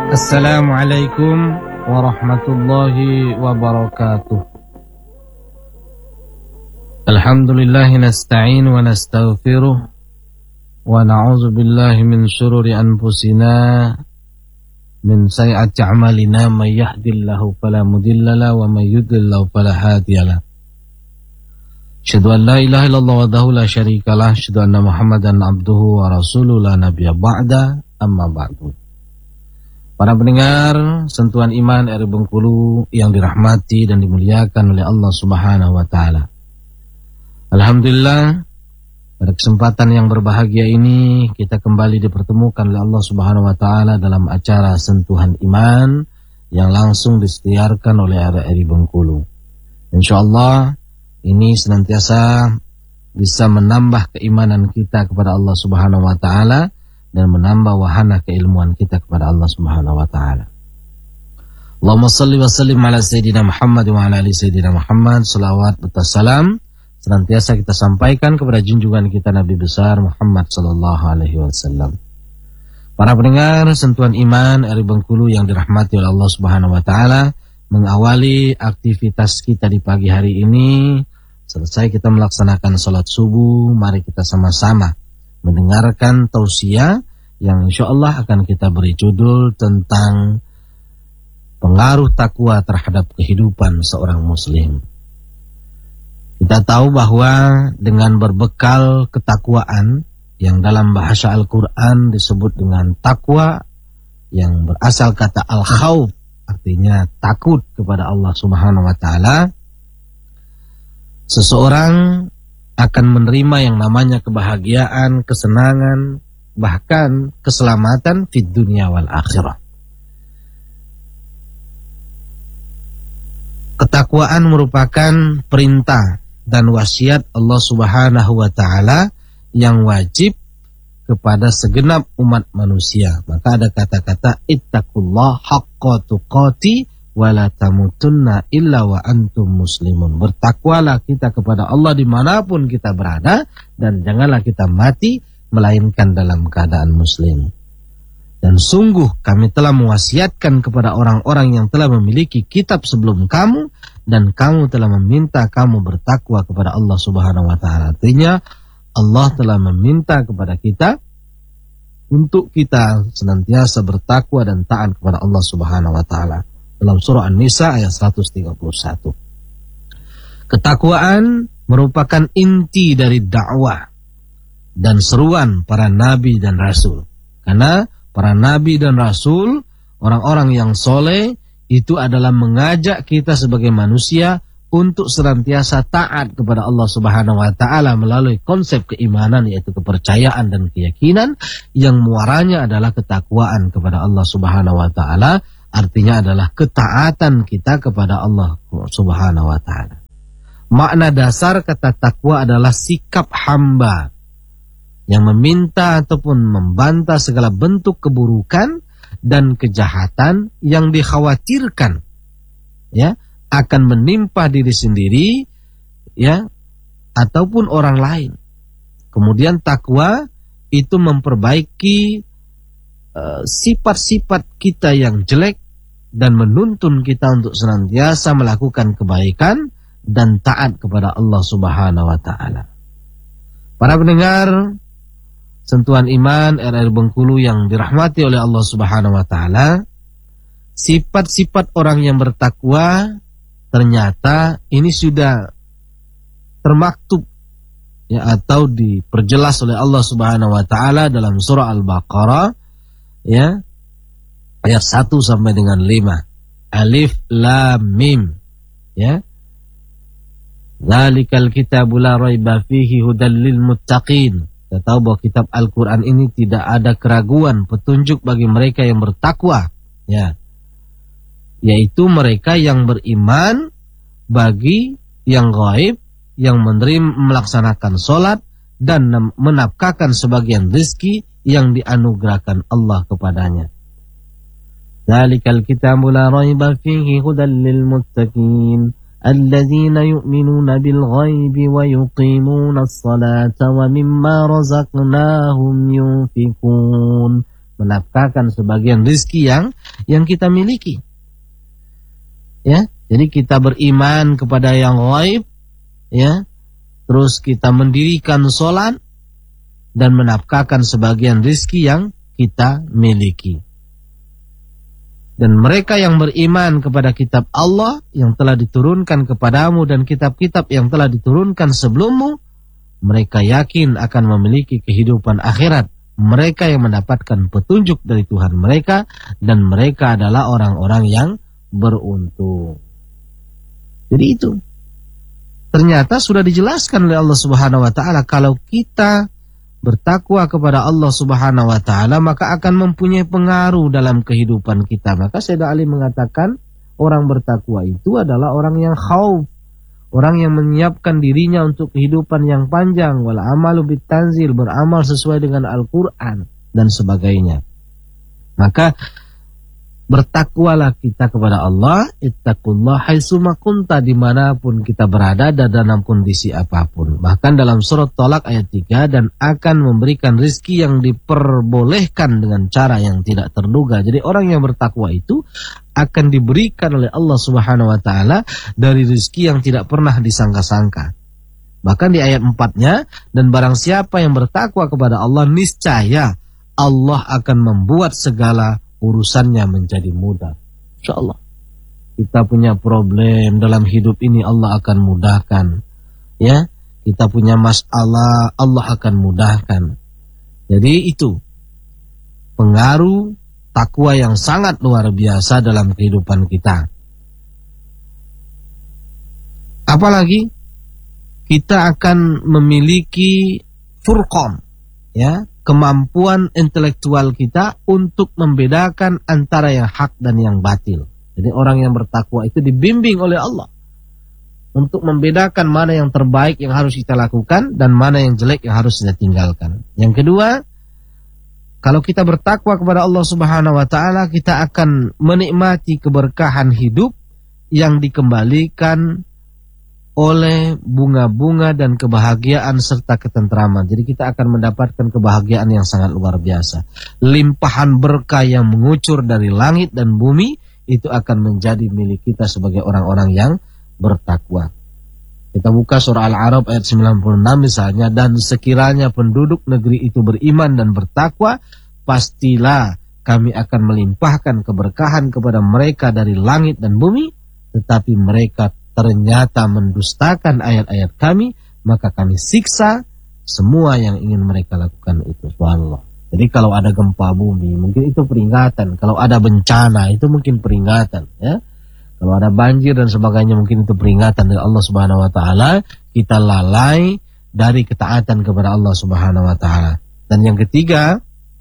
Assalamualaikum warahmatullahi wabarakatuh. Alhamdulillah nasta'in wa nastaghfiruh wa na'udzu billahi min syururi anfusina min sayyiati a'malina may yahdihillahu fala mudhillalah wa may yudlil fala hadiyalah. Asyhadu an la ilaha illallah wahdahu la syarikalah, asyhadu anna Muhammadan abduhu wa rasuluhu la nabiyya ba'da, amma ba'du. Para pendengar Sentuhan Iman RI Bengkulu yang dirahmati dan dimuliakan oleh Allah Subhanahu wa taala. Alhamdulillah, pada kesempatan yang berbahagia ini kita kembali dipertemukan oleh Allah Subhanahu wa taala dalam acara Sentuhan Iman yang langsung disiarkan oleh RI Bengkulu. Insyaallah ini senantiasa bisa menambah keimanan kita kepada Allah Subhanahu wa taala dan menambah wahana keilmuan kita kepada Allah Subhanahu wa taala. Allahumma shalli wa sallim ala sayyidina Muhammad wa ala ali sayyidina Muhammad. Shalawat serta salam senantiasa kita sampaikan kepada junjungan kita Nabi besar Muhammad sallallahu alaihi wasallam. Para pendengar Sentuhan Iman RI Bengkulu yang dirahmati oleh Allah Subhanahu wa taala, mengawali aktivitas kita di pagi hari ini, selesai kita melaksanakan salat subuh, mari kita sama-sama mendengarkan tausiah yang insyaallah akan kita beri judul tentang pengaruh takwa terhadap kehidupan seorang muslim. Kita tahu bahwa dengan berbekal ketakwaan yang dalam bahasa Al-Quran disebut dengan takwa, yang berasal kata al-khawf, artinya takut kepada Allah Subhanahu wa taala, seseorang akan menerima yang namanya kebahagiaan, kesenangan, bahkan keselamatan fid dunya wal akhirah. Ketakwaan merupakan perintah dan wasiat Allah Subhanahu wa taala yang wajib kepada segenap umat manusia. Maka ada kata-kata ittaqullah haqqa tuqati wa la tamutunna illa wa antum muslimun. Bertakwalah kita kepada Allah dimanapun kita berada, dan janganlah kita mati melainkan dalam keadaan muslim. Dan sungguh kami telah mewasiatkan kepada orang-orang yang telah memiliki kitab sebelum kamu, dan kamu telah meminta kamu bertakwa kepada Allah Subhanahu wa taala. Artinya Allah telah meminta kepada kita untuk kita senantiasa bertakwa dan taat kepada Allah Subhanahu wa taala. Dalam surah An-Nisa ayat 131. Ketakwaan merupakan inti dari dakwah dan seruan para nabi dan rasul. Karena para nabi dan rasul, orang-orang yang soleh, itu adalah mengajak kita sebagai manusia untuk senantiasa taat kepada Allah Subhanahu wa taala melalui konsep keimanan, yaitu kepercayaan dan keyakinan yang muaranya adalah ketakwaan kepada Allah Subhanahu wa taala, artinya adalah ketaatan kita kepada Allah Subhanahu wa taala. Makna dasar kata takwa adalah sikap hamba yang meminta ataupun membantah segala bentuk keburukan dan kejahatan yang dikhawatirkan akan menimpa diri sendiri ataupun orang lain. Kemudian takwa itu memperbaiki sifat-sifat kita yang jelek dan menuntun kita untuk senantiasa melakukan kebaikan dan taat kepada Allah Subhanahu wa taala. Para pendengar Sentuhan Iman RI Bengkulu yang dirahmati oleh Allah Subhanahu wa taala, sifat-sifat orang yang bertakwa ternyata ini sudah termaktub atau diperjelas oleh Allah Subhanahu wa taala dalam surah Al-Baqarah ayat 1 sampai dengan 5. Alif Lam Mim. Zalikal kitabu la raiba fihi hudal lil muttaqin. Kita tahu bahwa kitab Al-Quran ini tidak ada keraguan, petunjuk bagi mereka yang bertakwa, yaitu mereka yang beriman, bagi yang gaib, yang melaksanakan sholat dan menafkahkan sebagian rizki yang dianugerahkan Allah kepadanya. Zalikal kitabu la raiba fihi hudal lil muttaqin. الذين يؤمنون بالغيب ويقيمون الصلاة ومما رزقناهم ينفقون. Menafkahkan sebagian rizki yang yang kita miliki. Ya, jadi kita beriman kepada yang ghaib, ya. Terus kita mendirikan sholat dan menafkahkan sebagian rizki yang kita miliki. Dan mereka yang beriman kepada kitab Allah yang telah diturunkan kepadamu dan kitab-kitab yang telah diturunkan sebelummu, mereka yakin akan memiliki kehidupan akhirat. Mereka yang mendapatkan petunjuk dari Tuhan mereka, dan mereka adalah orang-orang yang beruntung. Jadi itu. Ternyata sudah dijelaskan oleh Allah Subhanahu wa taala, kalau kita bertakwa kepada Allah Subhanahu wa taala maka akan mempunyai pengaruh dalam kehidupan kita. Maka Sayyidina Ali mengatakan orang bertakwa itu adalah orang yang khauf, orang yang menyiapkan dirinya untuk kehidupan yang panjang, wal amalu bitanzil, beramal sesuai dengan Al-Qur'an dan sebagainya. Maka bertakwalah kita kepada Allah, ittaqullah haitsuma kunta, dimanapun kita berada dan dalam kondisi apapun. Bahkan dalam surat Thalaq ayat 3, dan akan memberikan rizki yang diperbolehkan dengan cara yang tidak terduga. Jadi orang yang bertakwa itu akan diberikan oleh Allah Subhanahu wa taala dari rizki yang tidak pernah disangka-sangka. Bahkan di ayat 4-nya, dan barang siapa yang bertakwa kepada Allah, niscaya Allah akan membuat segala urusannya menjadi mudah. InsyaAllah. Kita punya problem dalam hidup ini, Allah akan mudahkan. Ya, kita punya masalah, Allah akan mudahkan. Jadi itu pengaruh takwa yang sangat luar biasa dalam kehidupan kita. Apalagi kita akan memiliki furqan, ya, kemampuan intelektual kita untuk membedakan antara yang hak dan yang batil. Jadi orang yang bertakwa itu dibimbing oleh Allah untuk membedakan mana yang terbaik yang harus kita lakukan dan mana yang jelek yang harus kita tinggalkan. Yang kedua, kalau kita bertakwa kepada Allah Subhanahu wa taala, kita akan menikmati keberkahan hidup yang dikembalikan oleh bunga-bunga dan kebahagiaan serta ketentraman. Jadi kita akan mendapatkan kebahagiaan yang sangat luar biasa. Limpahan berkah yang mengucur dari langit dan bumi itu akan menjadi milik kita sebagai orang-orang yang bertakwa. Kita buka surah Al-A'raf ayat 96 misalnya, dan sekiranya penduduk negeri itu beriman dan bertakwa, pastilah kami akan melimpahkan keberkahan kepada mereka dari langit dan bumi, tetapi mereka ternyata mendustakan ayat-ayat kami, maka kami siksa semua yang ingin mereka lakukan itu. Subhanallah. Jadi kalau ada gempa bumi, mungkin itu peringatan. Kalau ada bencana, itu mungkin peringatan. Ya. Kalau ada banjir dan sebagainya, mungkin itu peringatan dari Allah Subhanahu wa taala. Kita lalai dari ketaatan kepada Allah Subhanahu wa taala. Dan yang ketiga,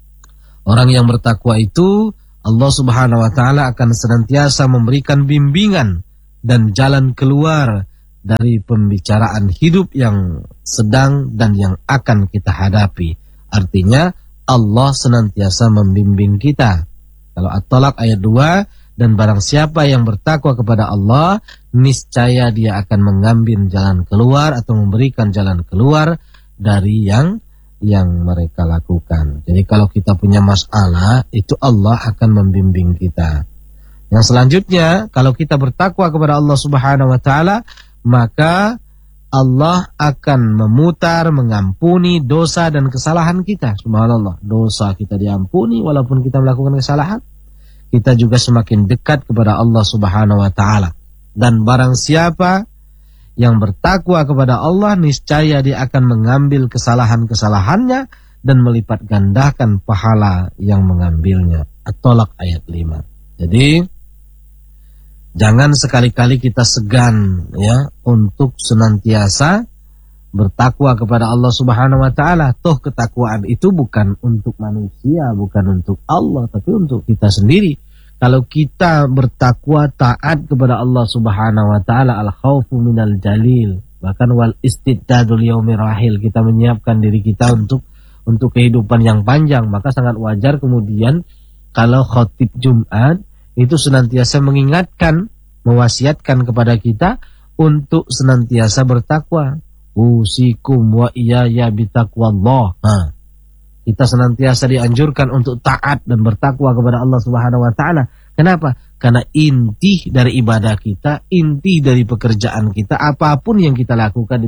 orang yang bertakwa itu, Allah Subhanahu wa taala akan senantiasa memberikan bimbingan dan jalan keluar dari pembicaraan hidup yang sedang dan yang akan kita hadapi. Artinya Allah senantiasa membimbing kita. Kalau At-Thalaq ayat 2, dan barang siapa yang bertakwa kepada Allah, niscaya dia akan mengambil jalan keluar atau memberikan jalan keluar dari yang mereka lakukan. Jadi kalau kita punya masalah, itu Allah akan membimbing kita. Yang selanjutnya, kalau kita bertakwa kepada Allah Subhanahu wa taala, maka Allah akan memutar, mengampuni dosa dan kesalahan kita. Subhanallah, dosa kita diampuni walaupun kita melakukan kesalahan. Kita juga semakin dekat kepada Allah Subhanahu wa taala. Dan barang siapa yang bertakwa kepada Allah, niscaya dia akan mengambil kesalahan-kesalahannya dan melipat gandakan pahala yang mengambilnya. At-Thalaq ayat 5. Jadi jangan sekali-kali kita segan, ya, untuk senantiasa bertakwa kepada Allah Subhanahu wa taala. Toh ketakwaan itu bukan untuk manusia, bukan untuk Allah, tapi untuk kita sendiri. Kalau kita bertakwa taat kepada Allah Subhanahu wa taala, al-khaufu minal jalil, bahkan wal istiddadul yaumir rahil, kita menyiapkan diri kita untuk kehidupan yang panjang, maka sangat wajar kemudian kalau khatib Jumat itu senantiasa mengingatkan, mewasiatkan kepada kita untuk senantiasa bertakwa. Usikum wa iyaya bitaqwallah. Kita senantiasa dianjurkan untuk taat dan bertakwa kepada Allah Subhanahu wa taala, Kenapa? Karena inti dari ibadah kita, inti dari pekerjaan kita, apapun yang kita lakukan